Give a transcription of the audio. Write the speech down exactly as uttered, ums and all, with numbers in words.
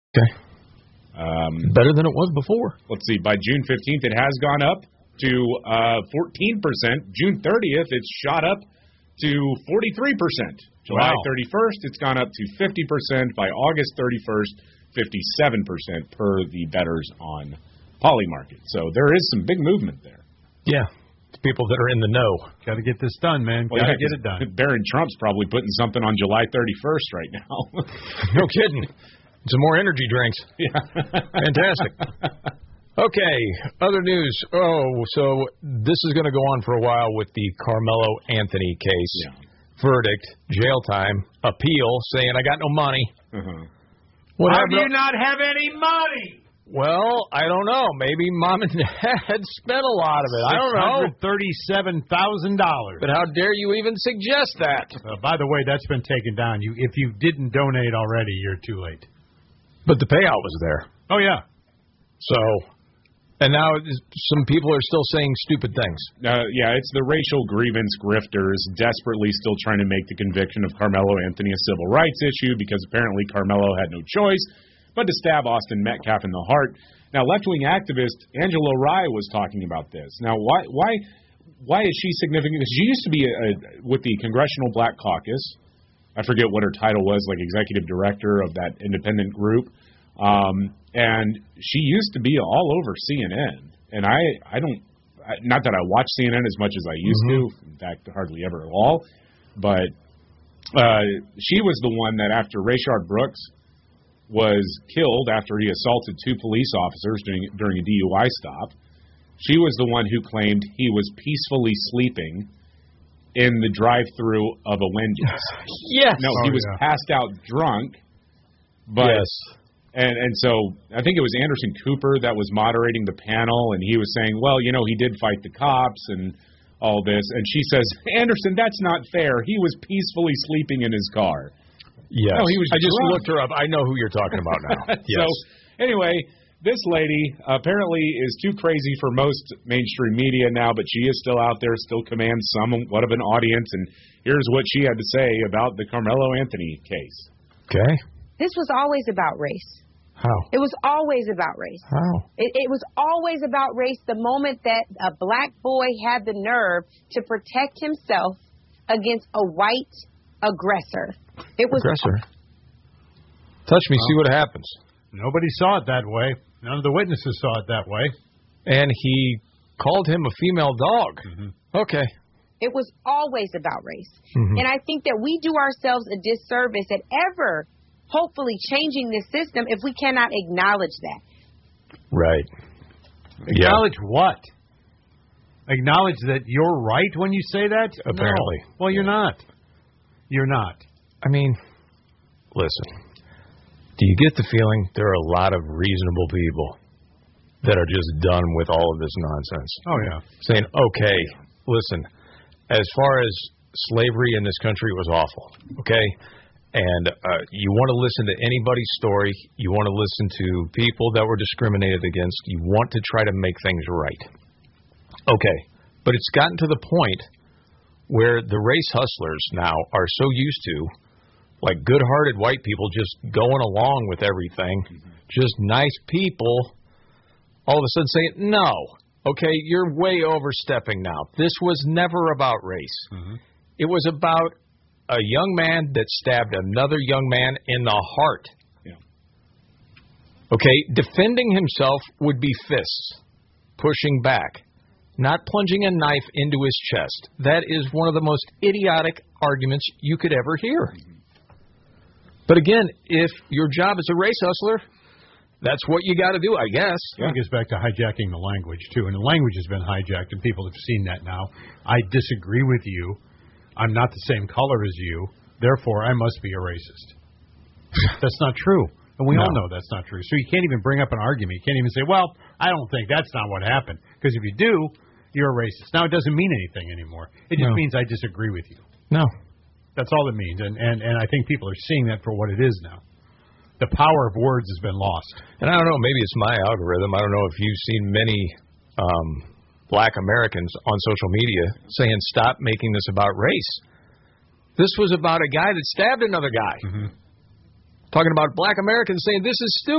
Okay. Um, Better than it was before. Let's see. By June fifteenth, it has gone up to uh, fourteen percent. June thirtieth, it's shot up to forty-three percent. July Wow. thirty-first, it's gone up to fifty percent. By August thirty-first, fifty-seven percent per the bettors on Polymarket. So there is some big movement there. Yeah. People that are in the know. Got to get this done, man. Well, Got to yeah, get it done. Barron Trump's probably putting something on July thirty-first right now. No kidding. Some more energy drinks. Yeah. Fantastic. Okay, other news. Oh, so this is going to go on for a while with the Carmelo Anthony case. Yeah. Verdict, jail time, appeal, saying I got no money. Uh-huh. What How happened? do you not have any money? Well, I don't know. Maybe mom and dad spent a lot of it. I don't know. six hundred thirty-seven thousand dollars. But how dare you even suggest that? Uh, by the way, that's been taken down. You, if you didn't donate already, you're too late. But the payout was there. Oh, yeah. So, and now some people are still saying stupid things. Uh, yeah, it's the racial grievance grifters desperately still trying to make the conviction of Carmelo Anthony a civil rights issue because apparently Carmelo had no choice but to stab Austin Metcalf in the heart. Now, left-wing activist Angela Rye was talking about this. Now, why why why is she significant? Because she used to be a, a, with the Congressional Black Caucus. I forget what her title was, like executive director of that independent group. Um, and she used to be all over C N N. And I, I don't, I, not that I watch C N N as much as I used mm-hmm. to, in fact, hardly ever at all. But uh, she was the one that after Rayshard Brooks was killed after he assaulted two police officers during, during a D U I stop, she was the one who claimed he was peacefully sleeping in the drive-thru of a Wendy's. Yes. No, Oh, he was yeah. passed out drunk. But, yes. And, and so I think it was Anderson Cooper that was moderating the panel, and he was saying, well, you know, he did fight the cops and all this. And she says, Anderson, that's not fair. He was peacefully sleeping in his car. Yes. No, he was I just drunk. looked her up. I know who you're talking about now. Yes. So, anyway, this lady apparently is too crazy for most mainstream media now, but she is still out there, still commands somewhat of an audience. And here's what she had to say about the Carmelo Anthony case. Okay. This was always about race. How? It was always about race. How? It, it was always about race the moment that a black boy had the nerve to protect himself against a white aggressor. It was Aggressor. Touch me, Well, see what happens. Nobody saw it that way. None of the witnesses saw it that way. And he called him a female dog. Mm-hmm. Okay. It was always about race. Mm-hmm. And I think that we do ourselves a disservice at ever, hopefully, changing this system if we cannot acknowledge that. Right. Acknowledge what? Acknowledge that you're right when you say that? Apparently. No. Well, you're not. You're not. I mean, listen. Do you get the feeling there are a lot of reasonable people that are just done with all of this nonsense? Oh, yeah. Saying, okay, listen, as far as slavery in this country, it was awful, okay? And uh, you want to listen to anybody's story. You want to listen to people that were discriminated against. You want to try to make things right. Okay, but it's gotten to the point where the race hustlers now are so used to, like good-hearted white people just going along with everything, mm-hmm. just nice people, all of a sudden saying, no, okay, you're way overstepping now. This was never about race. Mm-hmm. It was about a young man that stabbed another young man in the heart. Yeah. Okay, defending himself would be fists, pushing back, not plunging a knife into his chest. That is one of the most idiotic arguments you could ever hear. But again, if your job is a race hustler, that's what you got to do, I guess. Yeah. It gets back to hijacking the language, too. And the language has been hijacked, and people have seen that now. I disagree with you. I'm not the same color as you. Therefore, I must be a racist. That's not true. And we No. all know that's not true. So you can't even bring up an argument. You can't even say, well, I don't think that's not what happened. Because if you do, you're a racist. Now, it doesn't mean anything anymore. It just No. means I disagree with you. No. That's all it means. And, and, and I think people are seeing that for what it is now. The power of words has been lost. And I don't know, maybe it's my algorithm. I don't know if you've seen many um, black Americans on social media saying, stop making this about race. This was about a guy that stabbed another guy. Mm-hmm. Talking about black Americans saying, this is stupid.